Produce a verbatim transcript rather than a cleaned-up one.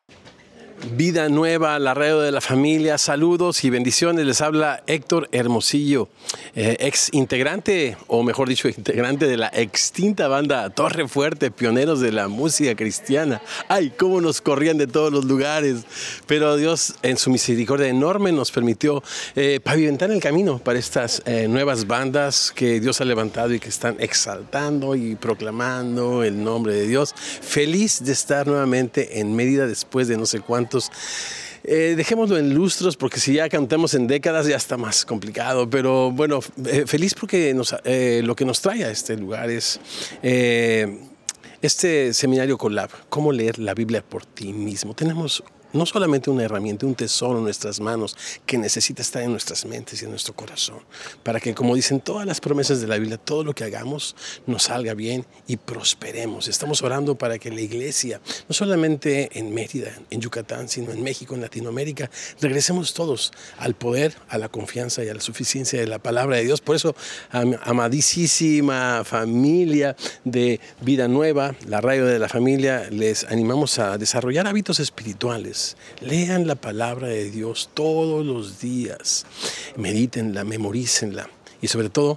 Vida Nueva, la radio de la familia, saludos y bendiciones. Les habla Héctor Hermosillo, eh, ex integrante, o mejor dicho, integrante de la extinta banda Torre Fuerte, pioneros de la música cristiana. ¡Ay, cómo nos corrían de todos los lugares! Pero Dios, en su misericordia enorme, nos permitió eh, pavimentar el camino para estas eh, nuevas bandas que Dios ha levantado y que están exaltando y proclamando el nombre de Dios. Feliz de estar nuevamente en Mérida después de no sé cuántos. Eh, dejémoslo en lustros, porque si ya cantamos en décadas ya está más complicado, pero bueno, eh, feliz porque nos, eh, lo que nos trae a este lugar es eh, este seminario Collab, cómo leer la Biblia por ti mismo. Tenemos no solamente una herramienta, un tesoro en nuestras manos que necesita estar en nuestras mentes y en nuestro corazón, para que, como dicen todas las promesas de la Biblia, todo lo que hagamos nos salga bien y prosperemos. Estamos orando para que la iglesia, no solamente en Mérida, en Yucatán, sino en México, en Latinoamérica, regresemos todos al poder, a la confianza y a la suficiencia de la palabra de Dios. Por eso, am- amadísima familia de Vida Nueva, la radio de la familia, les animamos a desarrollar hábitos espirituales. Lean la palabra de Dios todos los días, medítenla, memorícenla y sobre todo